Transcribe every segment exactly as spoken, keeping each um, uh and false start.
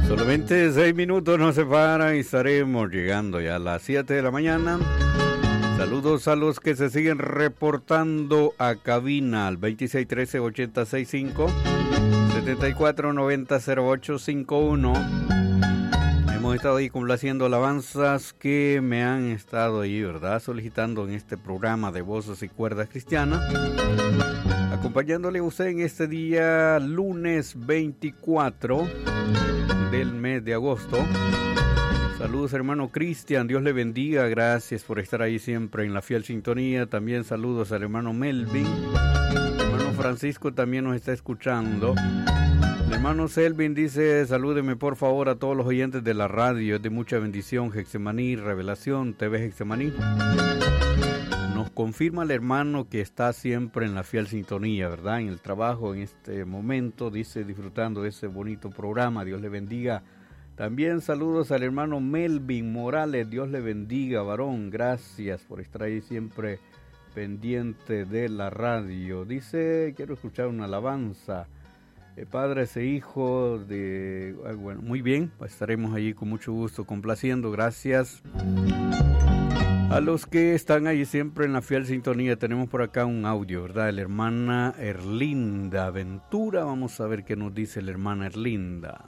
Solamente seis minutos nos separan y estaremos llegando ya a las siete de la mañana. Saludos a los que se siguen reportando a cabina al veintiséis trece ochenta sesenta y cinco, setenta y cuatro noventa cero ocho cincuenta y uno. Hemos estado ahí complaciendo alabanzas que me han estado ahí, ¿verdad?, solicitando en este programa de Voces y Cuerdas Cristianas. Acompañándole a usted en este día lunes veinticuatro del mes de agosto. Saludos, hermano Cristian, Dios le bendiga, gracias por estar ahí siempre en la fiel sintonía. También saludos al hermano Melvin. El hermano Francisco también nos está escuchando. El hermano Selvin dice: salúdeme por favor a todos los oyentes de la radio, es de mucha bendición, Getsemaní, Revelación, T V Getsemaní. Nos confirma el hermano que está siempre en la fiel sintonía, ¿verdad?, en el trabajo en este momento, dice, disfrutando de ese bonito programa. Dios le bendiga. También saludos al hermano Melvin Morales, Dios le bendiga, varón, gracias por estar ahí siempre pendiente de la radio. Dice: quiero escuchar una alabanza, eh, Padres e Hijos de... Bueno, muy bien, pues estaremos allí con mucho gusto complaciendo, gracias. A los que están ahí siempre en la fiel sintonía, tenemos por acá un audio, ¿verdad?, la hermana Erlinda Ventura. Vamos a ver qué nos dice la hermana Erlinda.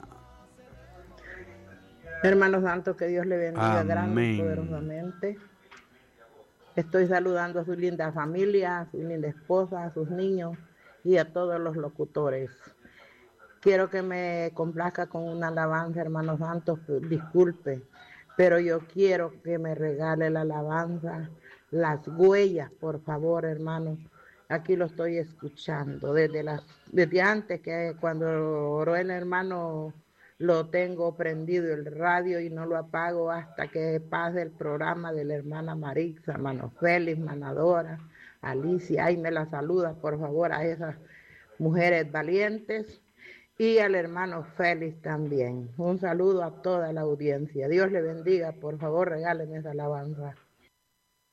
Hermanos santos, que Dios le bendiga grande y Amén. poderosamente. Estoy saludando a su linda familia, a su linda esposa, a sus niños y a todos los locutores. Quiero que me complazca con una alabanza, hermanos santos, disculpe, pero yo quiero que me regale la alabanza, Las Huellas, por favor, hermano. Aquí lo estoy escuchando desde, las, desde antes, que cuando oró el hermano, lo tengo prendido el radio y no lo apago hasta que pase el programa de la hermana Marixa, hermano Félix, Manadora, Alicia. Ahí me la saluda, por favor, a esas mujeres valientes. Y al hermano Félix también. Un saludo a toda la audiencia. Dios le bendiga. Por favor, regáleme esa alabanza.